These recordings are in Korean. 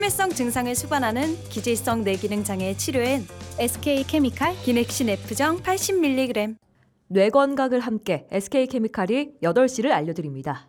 치매성 증상을 수반하는 기질성 뇌기능 장애 치료엔 SK케미칼 기넥신 F정 80mg. 뇌 건강을 함께 SK케미칼이 8시를 알려드립니다.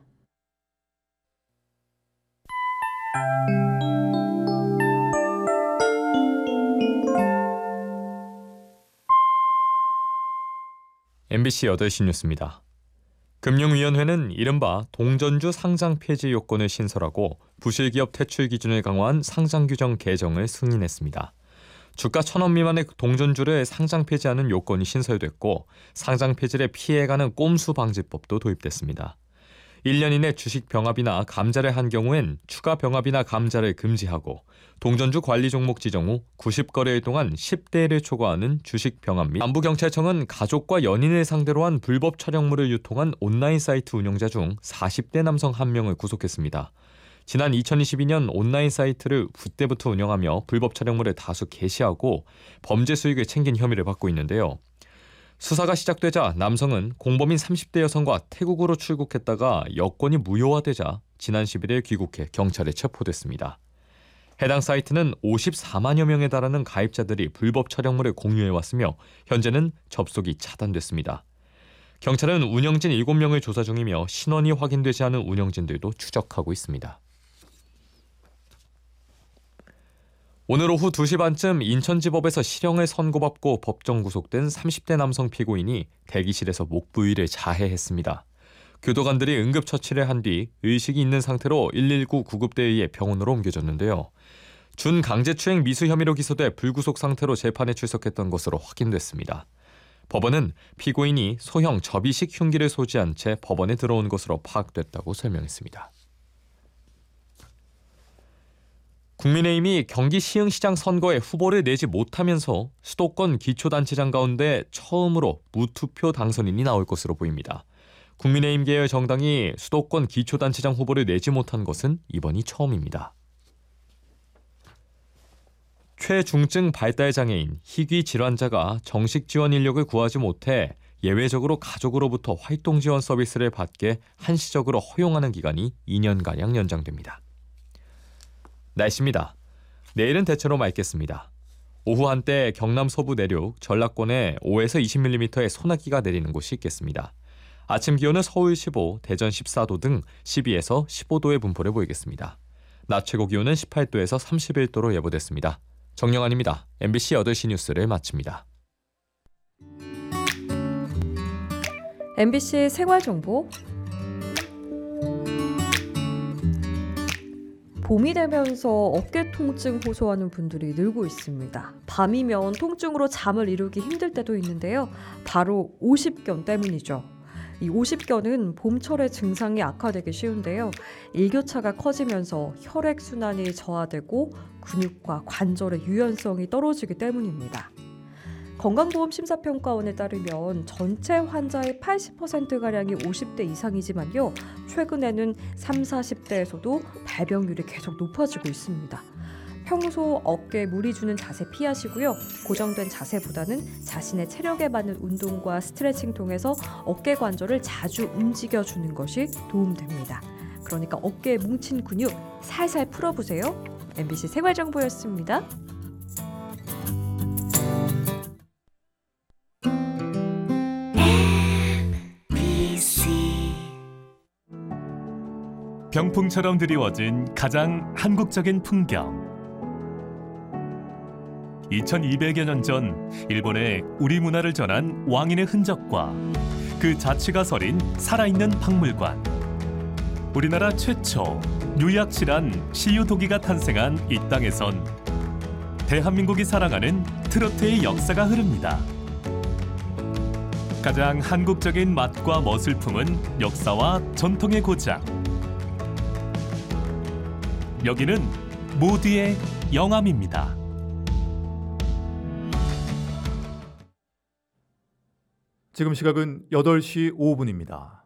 MBC 8시 뉴스입니다. 금융위원회는 이른바 동전주 상장 폐지 요건을 신설하고 부실기업 퇴출 기준을 강화한 상장규정 개정을 승인했습니다. 주가 1,000원 미만의 동전주를 상장 폐지하는 요건이 신설됐고 상장 폐지를 피해가는 꼼수 방지법도 도입됐습니다. 1년 이내 주식 병합이나 감자를 한 경우엔 추가 병합이나 감자를 금지하고 동전주 관리 종목 지정 후 90거래일 동안 10대를 초과하는 주식 병합 및 남부경찰청은 가족과 연인을 상대로 한 불법 촬영물을 유통한 온라인 사이트 운영자 중 40대 남성 1명을 구속했습니다. 지난 2022년 온라인 사이트를 그때부터 운영하며 불법 촬영물을 다수 게시하고 범죄 수익을 챙긴 혐의를 받고 있는데요. 수사가 시작되자 남성은 공범인 30대 여성과 태국으로 출국했다가 여권이 무효화되자 지난 11일 귀국해 경찰에 체포됐습니다. 해당 사이트는 54만여 명에 달하는 가입자들이 불법 촬영물을 공유해왔으며 현재는 접속이 차단됐습니다. 경찰은 운영진 7명을 조사 중이며 신원이 확인되지 않은 운영진들도 추적하고 있습니다. 오늘 오후 2시 반쯤 인천지법에서 실형을 선고받고 법정 구속된 30대 남성 피고인이 대기실에서 목 부위를 자해했습니다. 교도관들이 응급처치를 한 뒤 의식이 있는 상태로 119 구급대에 의해 병원으로 옮겨졌는데요. 준강제추행 미수 혐의로 기소돼 불구속 상태로 재판에 출석했던 것으로 확인됐습니다. 법원은 피고인이 소형 접이식 흉기를 소지한 채 법원에 들어온 것으로 파악됐다고 설명했습니다. 국민의힘이 경기 시흥시장 선거에 후보를 내지 못하면서 수도권 기초단체장 가운데 처음으로 무투표 당선인이 나올 것으로 보입니다. 국민의힘 계열 정당이 수도권 기초단체장 후보를 내지 못한 것은 이번이 처음입니다. 최중증 발달장애인, 희귀 질환자가 정식 지원 인력을 구하지 못해 예외적으로 가족으로부터 활동 지원 서비스를 받게 한시적으로 허용하는 기간이 2년가량 연장됩니다. 날씨입니다. 내일은 대체로 맑겠습니다. 오후 한때 경남 서부 내륙, 전라권에 5에서 20mm의 소나기가 내리는 곳이 있겠습니다. 아침 기온은 서울 15, 대전 14도 등 12에서 15도의 분포를 보이겠습니다. 낮 최고 기온은 18도에서 31도로 예보됐습니다. 정영환입니다. MBC 8시 뉴스를 마칩니다. MBC 생활정보. 봄이 되면서 어깨 통증 호소하는 분들이 늘고 있습니다. 밤이면 통증으로 잠을 이루기 힘들 때도 있는데요. 바로 오십견 때문이죠. 이 오십견은 봄철에 증상이 악화되기 쉬운데요. 일교차가 커지면서 혈액순환이 저하되고 근육과 관절의 유연성이 떨어지기 때문입니다. 건강보험심사평가원에 따르면 전체 환자의 80%가량이 50대 이상이지만요. 최근에는 30, 40대에서도 발병률이 계속 높아지고 있습니다. 평소 어깨에 무리 주는 자세 피하시고요. 고정된 자세보다는 자신의 체력에 맞는 운동과 스트레칭 통해서 어깨 관절을 자주 움직여주는 것이 도움됩니다. 그러니까 어깨에 뭉친 근육 살살 풀어보세요. MBC 생활정보였습니다. 병풍처럼 드리워진 가장 한국적인 풍경. 2200여 년 전 일본에 우리 문화를 전한 왕인의 흔적과 그 자취가 서린 살아있는 박물관. 우리나라 최초 유약실한 시유도기가 탄생한 이 땅에선 대한민국이 사랑하는 트로트의 역사가 흐릅니다. 가장 한국적인 맛과 멋을 품은 역사와 전통의 고장. 여기는 모두의 영암입니다. 지금 시각은 8시 5분입니다.